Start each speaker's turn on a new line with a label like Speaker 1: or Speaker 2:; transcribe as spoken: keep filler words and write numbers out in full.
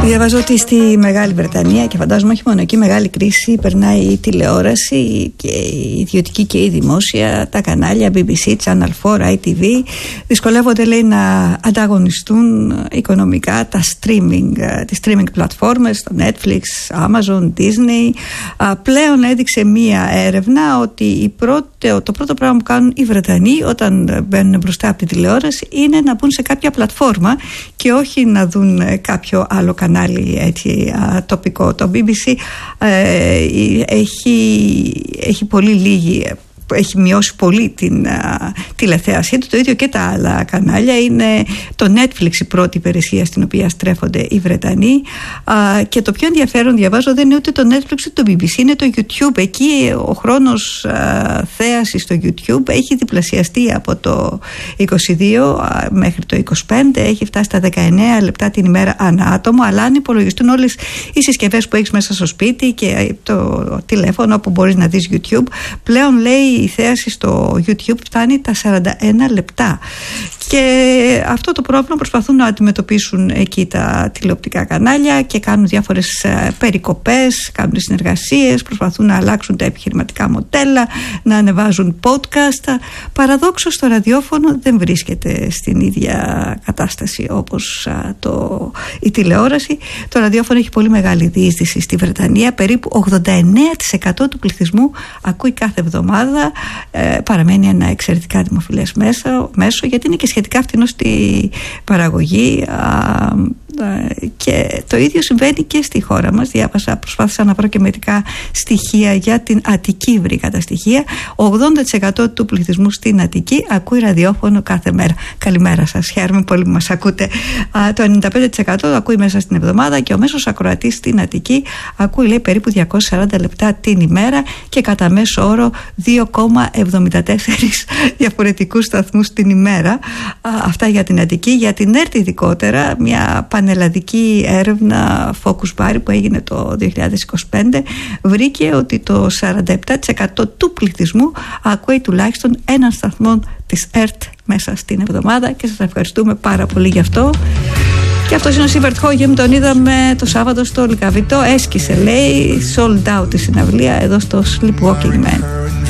Speaker 1: Διαβάζω ότι στη Μεγάλη Βρετανία, και φαντάζομαι όχι μόνο εκεί, μεγάλη κρίση περνάει η τηλεόραση, και η ιδιωτική και η δημόσια, τα κανάλια μπι μπι σι, Channel φορ, άι τι βι δυσκολεύονται, λέει, να ανταγωνιστούν οικονομικά τα streaming, τις streaming πλατφόρμες, το Netflix, Amazon, Disney. Πλέον έδειξε μία έρευνα ότι η πρώτη, το πρώτο πράγμα που κάνουν οι Βρετανοί όταν μπαίνουν μπροστά από τη τηλεόραση είναι να μπουν σε κάποια πλατφόρμα και όχι να δουν κάποιο άλλο κανάλι, έτσι, τοπικό. Το μπι μπι σι ε, έχει, έχει πολύ λίγη, έχει μειώσει πολύ την α, τηλεθέασή του. Το ίδιο και τα άλλα κανάλια. Είναι το Netflix η πρώτη υπηρεσία στην οποία στρέφονται οι Βρετανοί, α, και το πιο ενδιαφέρον, διαβάζω, δεν είναι ούτε το Netflix ούτε το μπι μπι σι, είναι το YouTube. Εκεί ο χρόνος α, θέασης στο YouTube έχει διπλασιαστεί από το είκοσι δύο α, μέχρι το είκοσι πέντε, έχει φτάσει στα δεκαεννέα λεπτά την ημέρα ανά άτομο. Αλλά αν υπολογιστούν όλες οι συσκευές που έχεις μέσα στο σπίτι και το τηλέφωνο όπου μπορείς να δεις YouTube, πλέον, λέει, η θέαση στο YouTube φτάνει τα σαράντα ένα λεπτά. Και αυτό το πρόβλημα προσπαθούν να αντιμετωπίσουν εκεί τα τηλεοπτικά κανάλια και κάνουν διάφορες περικοπές, κάνουν συνεργασίες, προσπαθούν να αλλάξουν τα επιχειρηματικά μοντέλα, να ανεβάζουν podcast. Παραδόξως το ραδιόφωνο δεν βρίσκεται στην ίδια κατάσταση όπως το, η τηλεόραση. Το ραδιόφωνο έχει πολύ μεγάλη διείσδυση στη Βρετανία. Περίπου ογδόντα εννέα τοις εκατό του πληθυσμού ακούει κάθε εβδομάδα. Ε, παραμένει ένα εξαιρετικά δημοφιλές μέσο, μέσο γιατί είναι και σχετικά φθηνό στη παραγωγή, α, και το ίδιο συμβαίνει και στη χώρα μας. Διάβασα, προσπάθησα να βρω και μερικά στοιχεία για την Αττική, βρήκα τα στοιχεία. ογδόντα τοις εκατό του πληθυσμού στην Αττική ακούει ραδιόφωνο κάθε μέρα. Καλημέρα σας, χαίρομαι πολύ που μας ακούτε. Α, το ενενήντα πέντε τοις εκατό ακούει μέσα στην εβδομάδα και ο μέσος ακροατής στην Αττική ακούει, λέει, περίπου διακόσια σαράντα λεπτά την ημέρα και κατά μέσο όρο δύο κόμμα εβδομήντα τέσσερα διαφορετικούς σταθμούς την ημέρα. Α, αυτά για την Αττική. Για την ΕΡΤ ειδικότερα, μια πανελλαδική έρευνα Focus Bar που έγινε το δύο χιλιάδες είκοσι πέντε βρήκε ότι το σαράντα επτά τοις εκατό του πληθυσμού ακούει τουλάχιστον έναν σταθμό της ΕΡΤ μέσα στην εβδομάδα, και σας ευχαριστούμε πάρα πολύ γι' αυτό. Και αυτός είναι ο Σίβερτ Χόγεμ, τον είδαμε το Σάββατο στο Λυκαβητό, έσκησε, λέει, sold out η συναυλία εδώ στο Sleepwalking Man.